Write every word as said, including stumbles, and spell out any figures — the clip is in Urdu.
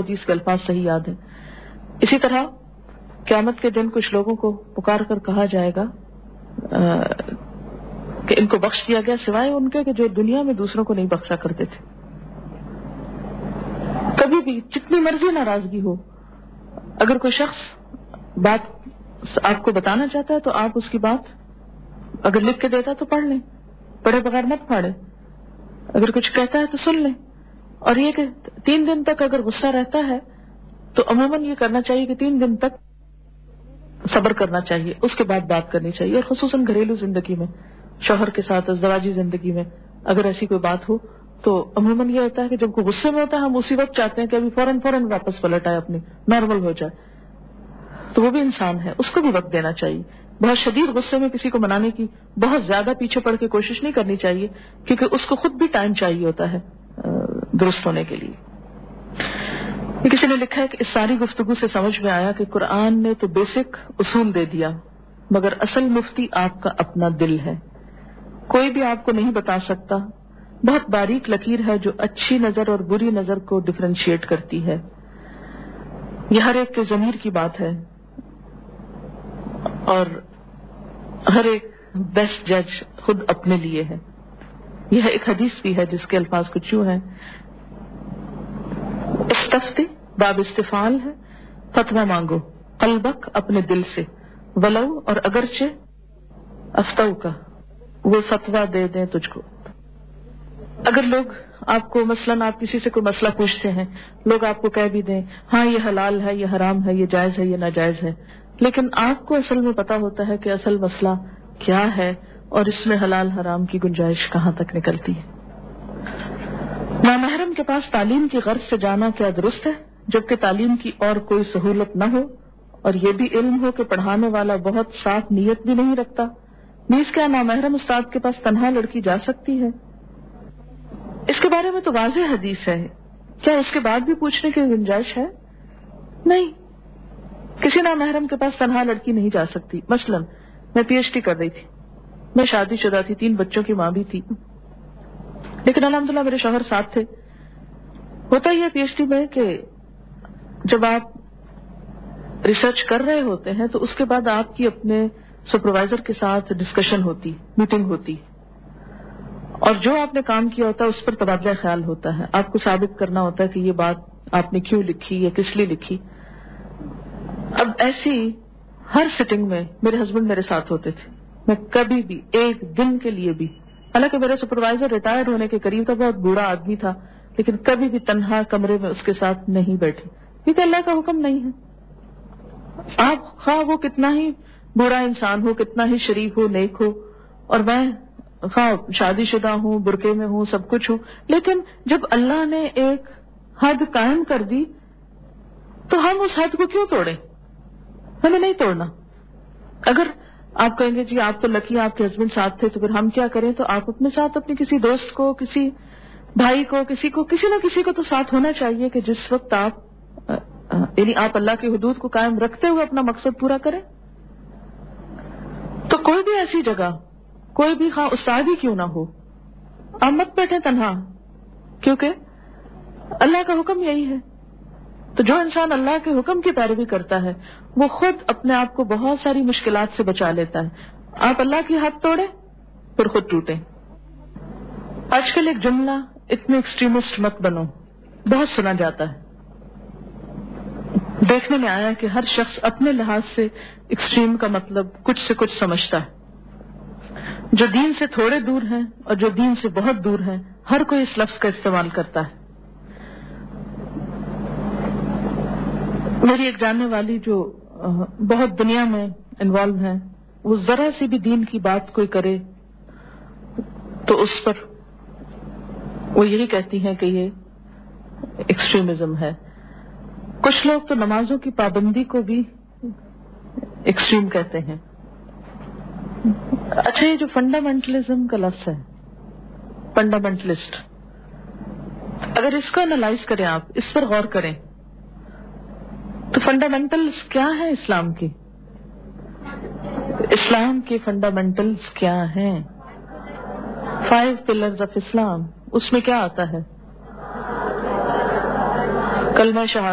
حدیث کے الفاظ صحیح یاد ہیں. اسی طرح قیامت کے دن کچھ لوگوں کو پکار کر کہا جائے گا کہ ان کو بخش دیا گیا سوائے ان کے کہ جو دنیا میں دوسروں کو نہیں بخشا کرتے تھے. کبھی بھی جتنی مرضی ناراضگی ہو، اگر کوئی شخص بات آپ کو بتانا چاہتا ہے تو آپ اس کی بات اگر لکھ کے دیتا تو پڑھ لیں، پڑھے بغیر مت پھاڑیں. اگر کچھ کہتا ہے تو سن لیں. اور یہ کہ تین دن تک اگر غصہ رہتا ہے تو عموماً یہ کرنا چاہیے کہ تین دن تک صبر کرنا چاہیے، اس کے بعد بات کرنی چاہیے. اور خصوصاً گھریلو زندگی میں، شوہر کے ساتھ ازدواجی زندگی میں اگر ایسی کوئی بات ہو تو عموماً یہ ہوتا ہے کہ جب کوئی غصے میں ہوتا ہے ہم اسی وقت چاہتے ہیں کہ ابھی فوراً فوراً واپس پلٹ آئے، اپنی نارمل ہو جائے. تو وہ بھی انسان ہے، اس کو بھی وقت دینا چاہیے. بہت شدید غصے میں کسی کو منانے کی بہت زیادہ پیچھے پڑ کے کوشش نہیں کرنی چاہیے، کیونکہ اس کو خود بھی ٹائم چاہیے ہوتا ہے درست ہونے کے لیے. کسی نے لکھا ہے کہ اس ساری گفتگو سے سمجھ میں آیا کہ قرآن نے تو بیسک اصول دے دیا، مگر اصل مفتی آپ کا اپنا دل ہے. کوئی بھی آپ کو نہیں بتا سکتا. بہت باریک لکیر ہے جو اچھی نظر اور بری نظر کو ڈفرینشیٹ کرتی ہے. یہ ہر ایک کے ضمیر کی بات ہے اور ہر ایک بیسٹ جج خود اپنے لیے ہے. یہ ایک حدیث بھی ہے جس کے الفاظ کچھ یوں ہیں: استفتی باب استفال ہے، فتویٰ مانگو قلبک اپنے دل سے، ولو اور اگرچہ افتو کا وہ فتویٰ دے دیں تجھ کو. اگر لوگ آپ کو مثلاً آپ کسی سے کوئی مسئلہ پوچھتے ہیں، لوگ آپ کو کہہ بھی دیں ہاں یہ حلال ہے، یہ حرام ہے، یہ جائز ہے، یہ ناجائز ہے، لیکن آپ کو اصل میں پتا ہوتا ہے کہ اصل مسئلہ کیا ہے اور اس میں حلال حرام کی گنجائش کہاں تک نکلتی ہے. نامحرم کے پاس تعلیم کی غرض سے جانا کیا درست ہے جبکہ تعلیم کی اور کوئی سہولت نہ ہو اور یہ بھی علم ہو کہ پڑھانے والا بہت صاف نیت بھی نہیں رکھتا؟ نیز کیا نامحرم استاد کے پاس تنہا لڑکی جا سکتی ہے؟ اس کے بارے میں تو واضح حدیث ہے. کیا اس کے بعد بھی پوچھنے کی گنجائش ہے؟ نہیں. کسی نامحرم کے پاس تنہا لڑکی نہیں جا سکتی. مثلا میں پی ایچ ڈی کر رہی تھی، میں شادی شدہ تھی، تین بچوں کی ماں بھی تھی، لیکن الحمدللہ میرے شوہر ساتھ تھے. ہوتا ہی ہے پی ایچ ڈی میں کہ جب آپ ریسرچ کر رہے ہوتے ہیں تو اس کے بعد آپ کی اپنے سپروائزر کے ساتھ ڈسکشن ہوتی، میٹنگ ہوتی، اور جو آپ نے کام کیا ہوتا ہے اس پر تبادلہ خیال ہوتا ہے. آپ کو ثابت کرنا ہوتا ہے کہ یہ بات آپ نے کیوں لکھی یا کس لیے لکھی. اب ایسی ہر سٹنگ میں میرے ہسبینڈ میرے ساتھ ہوتے تھے. میں کبھی بھی ایک دن کے لیے بھی، حالانکہ میرا سپروائزر ریٹائرڈ ہونے کے قریب تھا، بہت بوڑھا آدمی تھا، لیکن کبھی بھی تنہا کمرے میں اس کے ساتھ نہیں بیٹھی، کیونکہ اللہ کا حکم نہیں ہے. آپ خواہ وہ کتنا ہی بوڑھا انسان ہو، کتنا ہی شریف ہو، نیک ہو، اور میں خواہ شادی شدہ ہوں، برقعے میں ہوں، سب کچھ ہوں، لیکن جب اللہ نے ایک حد قائم کر دی تو ہم اس حد کو کیوں توڑیں؟ ہمیں نہیں توڑنا. اگر آپ کہیں گے جی آپ تو لکی آپ کے ہسبینڈ ساتھ تھے تو پھر ہم کیا کریں، تو آپ اپنے ساتھ اپنے کسی دوست کو، کسی بھائی کو، کسی کو کسی نہ کسی کو تو ساتھ ہونا چاہیے کہ جس وقت آپ یعنی آپ اللہ کی حدود کو قائم رکھتے ہوئے اپنا مقصد پورا کریں. تو کوئی بھی ایسی جگہ، کوئی بھی خواہ استاد ہی کیوں نہ ہو، آپ مت بیٹھیں تنہا، کیونکہ اللہ کا حکم یہی ہے. تو جو انسان اللہ کے حکم کی پیروی کرتا ہے وہ خود اپنے آپ کو بہت ساری مشکلات سے بچا لیتا ہے. آپ اللہ کی حد توڑیں پھر خود ٹوٹیں. آج کل ایک جملہ اتنے ایکسٹریمسٹ مت بنو بہت سنا جاتا ہے. دیکھنے میں آیا کہ ہر شخص اپنے لحاظ سے ایکسٹریم کا مطلب کچھ سے کچھ سمجھتا ہے. جو دین سے تھوڑے دور ہیں اور جو دین سے بہت دور ہیں، ہر کوئی اس لفظ کا استعمال کرتا ہے. میری ایک جاننے والی جو بہت دنیا میں انوالو ہے، وہ ذرا سی بھی دین کی بات کوئی کرے تو اس پر وہ یہی کہتی ہیں کہ یہ ایکسٹریمزم ہے. کچھ لوگ تو نمازوں کی پابندی کو بھی ایکسٹریم کہتے ہیں. اچھا، یہ جو فنڈامنٹلزم کا لفظ ہے، فنڈامنٹلسٹ، اگر اس کو انالائز کریں، آپ اس پر غور کریں تو فنڈامنٹلز کیا ہیں اسلام کی؟ اسلام کے فنڈامنٹلز کیا ہیں؟ فائیو پلرز آف اسلام، اس میں کیا آتا ہے؟ کلمہ شہادت